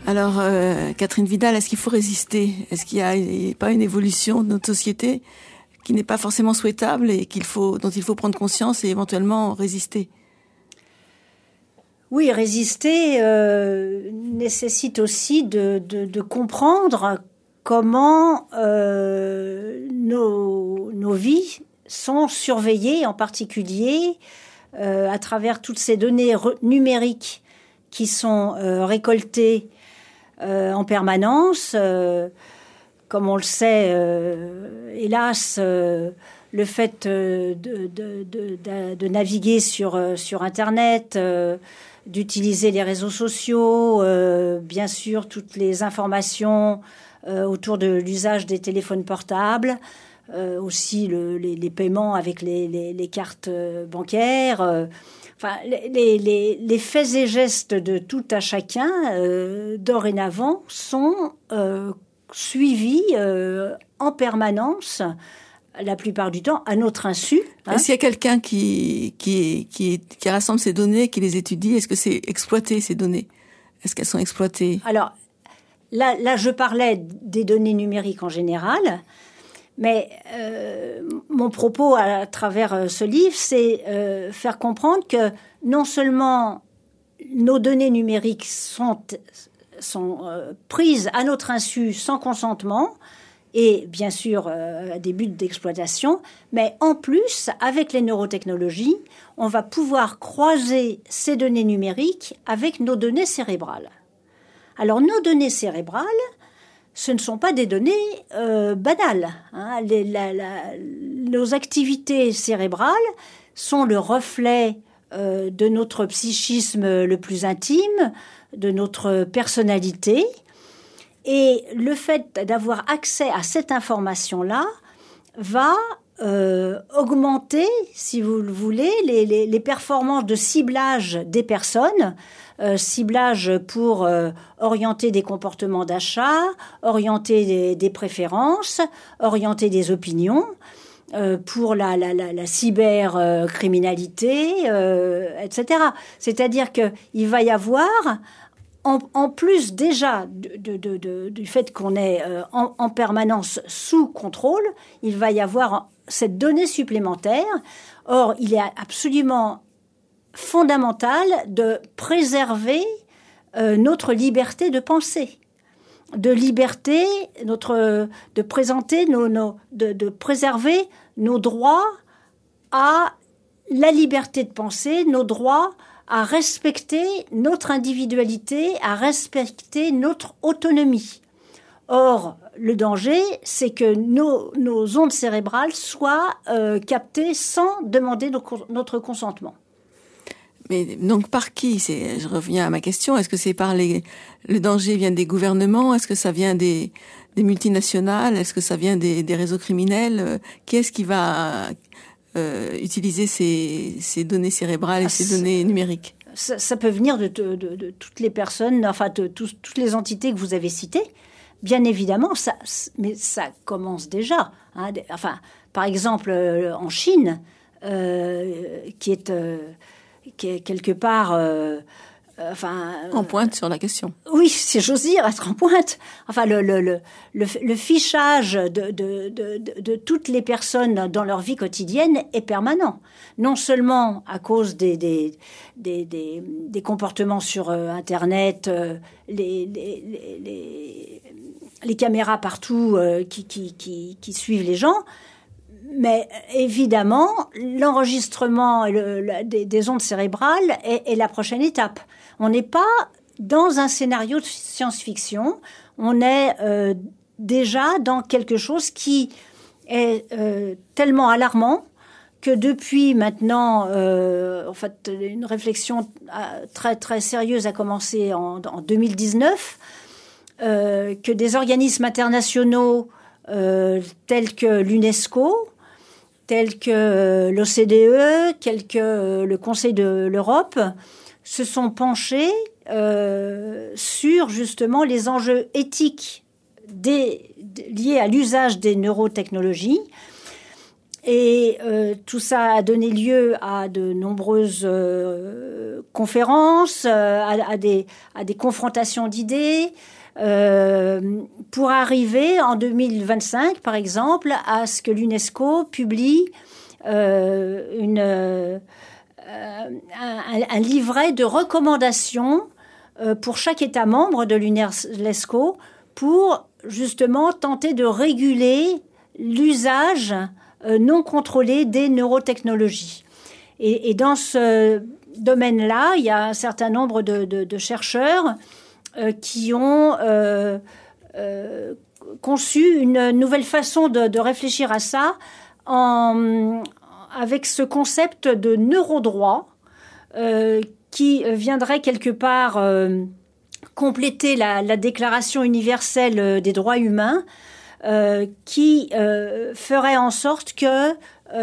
Alors, Catherine Vidal, est-ce qu'il faut résister? Est-ce qu'il n'y a pas une évolution de notre société qui n'est pas forcément souhaitable et dont il faut prendre conscience et éventuellement résister? Oui, résister nécessite aussi de comprendre comment nos vies sont surveillées, en particulier à travers toutes ces données numériques qui sont récoltées en permanence. Comme on le sait, hélas, le fait de naviguer sur Internet, d'utiliser les réseaux sociaux, bien sûr, toutes les informations autour de l'usage des téléphones portables, aussi les paiements avec les cartes bancaires, enfin, les faits et gestes de tout à chacun, dorénavant, sont suivis en permanence, la plupart du temps, à notre insu. Est-ce qu'il y a quelqu'un qui rassemble ces données, qui les étudie? Est-ce que c'est exploité, ces données? Est-ce qu'elles sont exploitées? Alors, là, je parlais des données numériques en général, mais mon propos à travers ce livre, c'est faire comprendre que non seulement nos données numériques sont prises à notre insu sans consentement, et bien sûr à des buts d'exploitation, mais en plus, avec les neurotechnologies, on va pouvoir croiser ces données numériques avec nos données cérébrales. Alors, nos données cérébrales, ce ne sont pas des données banales. Hein. Nos activités cérébrales sont le reflet de notre psychisme le plus intime, de notre personnalité. Et le fait d'avoir accès à cette information-là va augmenter, si vous le voulez, les performances de ciblage des personnes, ciblage pour orienter des comportements d'achat, orienter des préférences, orienter des opinions, pour la cybercriminalité, etc. C'est-à-dire qu'il va y avoir, en plus déjà du fait qu'on est en permanence sous contrôle, il va y avoir cette donnée supplémentaire. Or, il est absolument fondamental de préserver notre liberté de penser, de liberté, de présenter de préserver nos droits à la liberté de penser, nos droits à respecter notre individualité, à respecter notre autonomie. Or, le danger, c'est que nos ondes cérébrales soient captées sans demander notre consentement. Mais donc par qui? Je reviens à ma question. Est-ce que c'est le danger vient des gouvernements? Est-ce que ça vient des multinationales? Est-ce que ça vient des réseaux criminels? Qui est-ce qui va utiliser ces données cérébrales et ces données numériques? Ça peut venir de toutes les personnes, enfin de toutes les entités que vous avez citées. Bien évidemment, mais ça commence déjà. Hein. Enfin, par exemple, en Chine, qui est quelque part... en pointe sur la question. Oui, si j'ose dire, être en pointe. Enfin, le fichage de toutes les personnes dans leur vie quotidienne est permanent. Non seulement à cause des comportements sur Internet, les caméras partout qui suivent les gens, mais évidemment, l'enregistrement des ondes cérébrales est la prochaine étape. On n'est pas dans un scénario de science-fiction, on est déjà dans quelque chose qui est tellement alarmant que depuis maintenant, en fait, une réflexion très, très sérieuse a commencé en 2019, que des organismes internationaux tels que l'UNESCO, tels que l'OCDE, tels que le Conseil de l'Europe, se sont penchés sur justement les enjeux éthiques liés à l'usage des neurotechnologies. Et tout ça a donné lieu à de nombreuses conférences, à des confrontations d'idées, pour arriver en 2025, par exemple, à ce que l'UNESCO publie un livret de recommandations pour chaque État membre de l'UNESCO pour justement tenter de réguler l'usage non contrôlé des neurotechnologies. Et dans ce domaine-là, il y a un certain nombre de chercheurs qui ont conçu une nouvelle façon de réfléchir à ça avec ce concept de neurodroit qui viendrait quelque part compléter la Déclaration universelle des droits humains, qui ferait en sorte que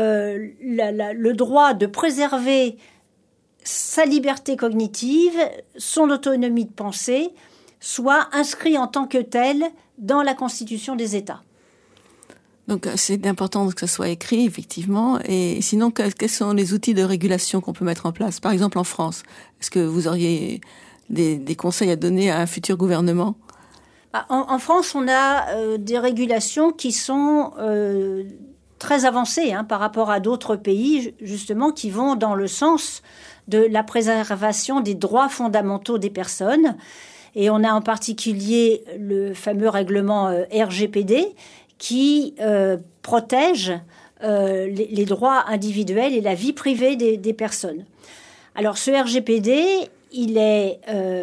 le droit de préserver sa liberté cognitive, son autonomie de pensée, soit inscrit en tant que tel dans la Constitution des États. Donc c'est important que ça soit écrit, effectivement. Et sinon, quels sont les outils de régulation qu'on peut mettre en place? Par exemple, en France, est-ce que vous auriez des conseils à donner à un futur gouvernement? En France, on a des régulations qui sont très avancées par rapport à d'autres pays, justement, qui vont dans le sens de la préservation des droits fondamentaux des personnes. Et on a en particulier le fameux règlement RGPD qui protège les droits individuels et la vie privée des personnes. Alors ce RGPD, il est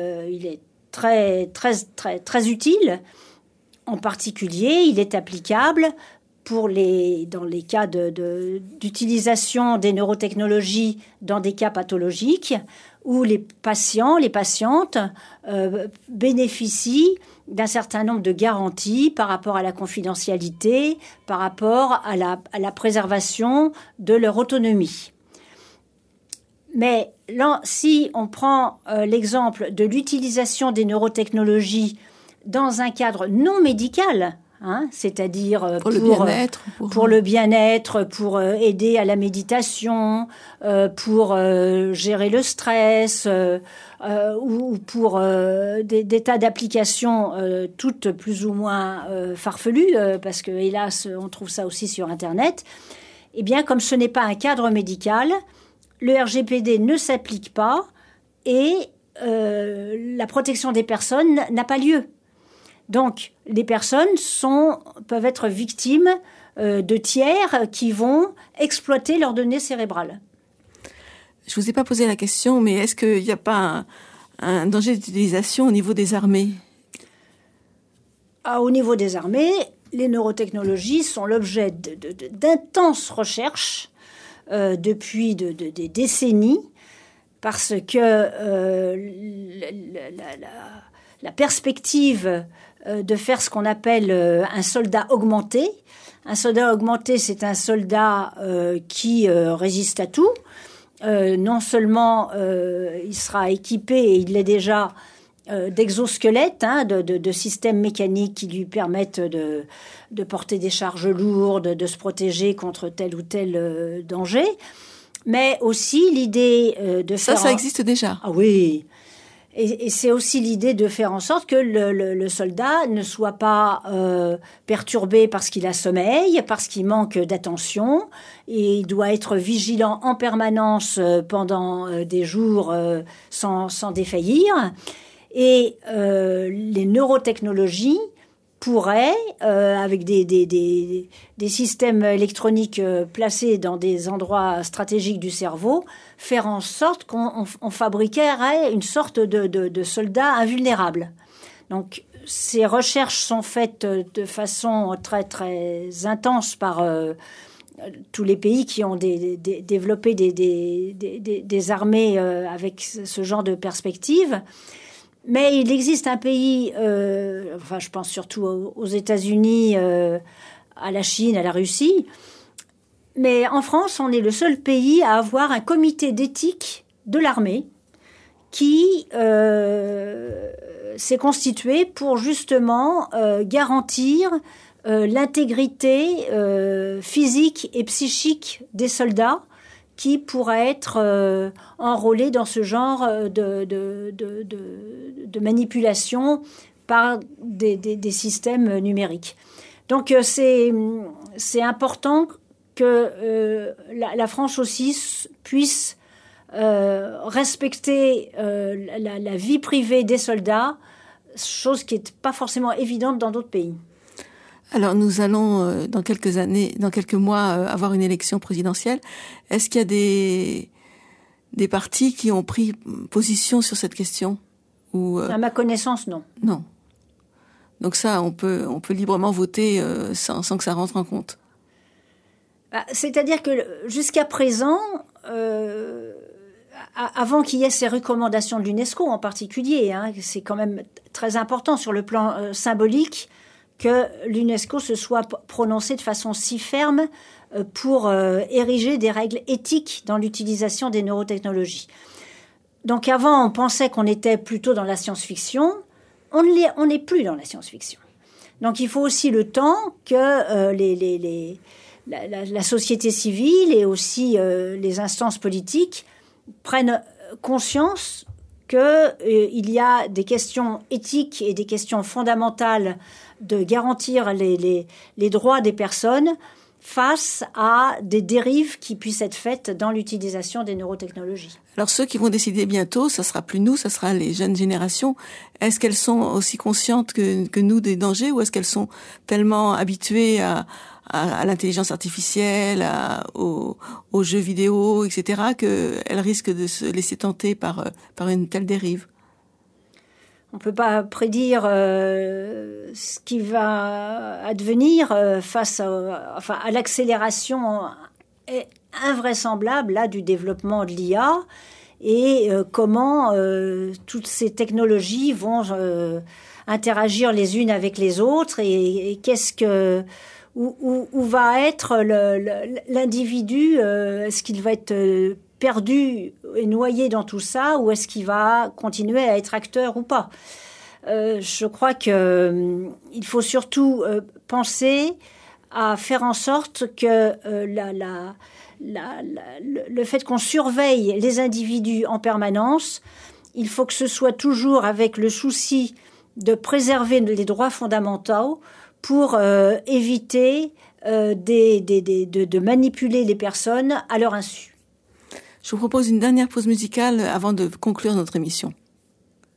très, très, très, très utile. En particulier, il est applicable dans les cas d'utilisation des neurotechnologies dans des cas pathologiques où les patients, les patientes bénéficient d'un certain nombre de garanties par rapport à la confidentialité, par rapport à la préservation de leur autonomie. Mais là, si on prend l'exemple de l'utilisation des neurotechnologies dans un cadre non médical, c'est-à-dire pour le bien-être, pour aider à la méditation, pour gérer le stress, ou pour des tas d'applications toutes plus ou moins farfelues, parce que hélas on trouve ça aussi sur Internet. Eh bien, comme ce n'est pas un cadre médical, le RGPD ne s'applique pas et la protection des personnes n'a pas lieu. Donc, les personnes peuvent être victimes de tiers qui vont exploiter leurs données cérébrales. Je vous ai pas posé la question, mais est-ce qu'il n'y a pas un danger d'utilisation au niveau des armées? Au niveau des armées, les neurotechnologies sont l'objet d'intenses recherches depuis des décennies, parce que la perspective de faire ce qu'on appelle un soldat augmenté. Un soldat augmenté, c'est un soldat qui résiste à tout. Non seulement il sera équipé, et il l'est déjà, d'exosquelettes, de systèmes mécaniques qui lui permettent de porter des charges lourdes, de se protéger contre tel ou tel danger. Mais aussi l'idée de faire... Ça existe déjà. Ah oui. Et c'est aussi l'idée de faire en sorte que le soldat ne soit pas perturbé parce qu'il a sommeil, parce qu'il manque d'attention. Et il doit être vigilant en permanence pendant des jours sans défaillir. Et les neurotechnologies pourraient, avec des systèmes électroniques placés dans des endroits stratégiques du cerveau, faire en sorte qu'on fabriquerait une sorte de soldat invulnérable. Donc, ces recherches sont faites de façon très, très intense par tous les pays qui ont développé des armées avec ce genre de perspective. Mais il existe un pays, je pense surtout aux États-Unis, à la Chine, à la Russie. Mais en France, on est le seul pays à avoir un comité d'éthique de l'armée qui s'est constitué pour justement garantir l'intégrité physique et psychique des soldats qui pourraient être enrôlés dans ce genre de manipulation par des systèmes numériques. Donc c'est important que la France aussi puisse respecter la vie privée des soldats, chose qui n'est pas forcément évidente dans d'autres pays. Alors nous allons dans quelques mois avoir une élection présidentielle. Est-ce qu'il y a des partis qui ont pris position sur cette question ou à ma connaissance, non. Non. Donc ça, on peut librement voter sans que ça rentre en compte. C'est-à-dire que jusqu'à présent, avant qu'il y ait ces recommandations de l'UNESCO en particulier, c'est quand même très important sur le plan symbolique que l'UNESCO se soit prononcée de façon si ferme pour ériger des règles éthiques dans l'utilisation des neurotechnologies. Donc avant, on pensait qu'on était plutôt dans la science-fiction. On n'est plus dans la science-fiction. Donc il faut aussi le temps que la société civile et aussi les instances politiques prennent conscience qu'il y a des questions éthiques et des questions fondamentales de garantir les droits des personnes face à des dérives qui puissent être faites dans l'utilisation des neurotechnologies. Alors ceux qui vont décider bientôt, ça sera plus nous, ça sera les jeunes générations. Est-ce qu'elles sont aussi conscientes que nous des dangers, ou est-ce qu'elles sont tellement habituées à l'intelligence artificielle, aux jeux vidéo, etc., qu'elles risquent de se laisser tenter par une telle dérive? On ne peut pas prédire ce qui va advenir face à l'accélération invraisemblable là, du développement de l'IA et comment toutes ces technologies vont interagir les unes avec les autres et où va être l'individu, est-ce qu'il va être perdu et noyé dans tout ça, ou est-ce qu'il va continuer à être acteur ou pas? Je crois que il faut surtout penser à faire en sorte que le fait qu'on surveille les individus en permanence, il faut que ce soit toujours avec le souci de préserver les droits fondamentaux pour éviter de manipuler les personnes à leur insu. Je vous propose une dernière pause musicale avant de conclure notre émission.